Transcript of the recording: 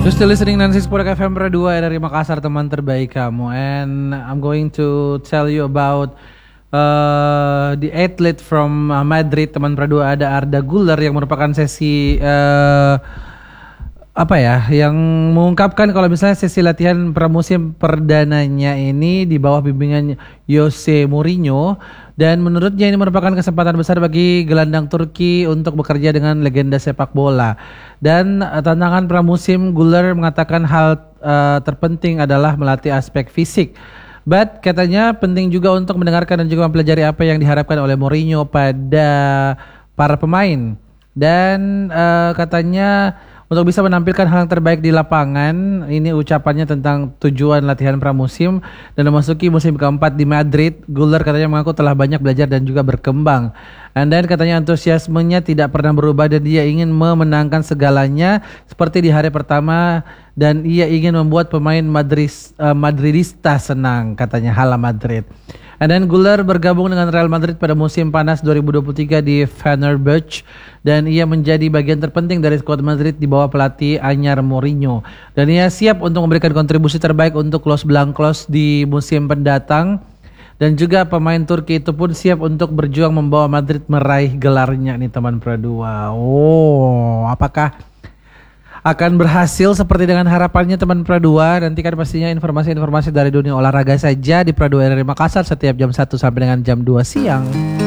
You're still listening Nancy Sport FM Pro 2 dari Makassar, teman terbaik kamu. And I'm going to tell you about the athlete from Madrid, teman Pro 2. Ada Arda Güler yang merupakan sesi yang mengungkapkan kalau misalnya sesi latihan pramusim perdananya ini di bawah bimbingan Jose Mourinho, dan menurutnya ini merupakan kesempatan besar bagi gelandang Turki untuk bekerja dengan legenda sepak bola. Dan tantangan pramusim, Güler mengatakan hal terpenting adalah melatih aspek fisik. But katanya penting juga untuk mendengarkan dan juga mempelajari apa yang diharapkan oleh Mourinho pada para pemain. Dan katanya untuk bisa menampilkan hal yang terbaik di lapangan, ini ucapannya tentang tujuan latihan pramusim dan memasuki musim keempat di Madrid. Güler katanya mengaku telah banyak belajar dan juga berkembang. And then katanya antusiasmenya tidak pernah berubah dan dia ingin memenangkan segalanya seperti di hari pertama, dan ia ingin membuat pemain Madridista senang, katanya Hala Madrid. And then Güler bergabung dengan Real Madrid pada musim panas 2023 di Fenerbahce, dan ia menjadi bagian terpenting dari skuad Madrid di bawah pelatih Anyar Mourinho. Dan ia siap untuk memberikan kontribusi terbaik untuk Los Blancos di musim pendatang. Dan juga pemain Turki itu pun siap untuk berjuang membawa Madrid meraih gelarnya nih teman Pro 2. Oh, apakah akan berhasil seperti dengan harapannya teman Pro 2? Nantikan pastinya informasi-informasi dari dunia olahraga saja di Pro 2 dari Makassar setiap jam 1 sampai dengan jam 2 siang.